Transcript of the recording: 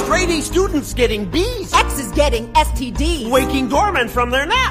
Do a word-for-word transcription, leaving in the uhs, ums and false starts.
Grade A students getting B's. X is getting S T Ds. Waking dormant from their nap.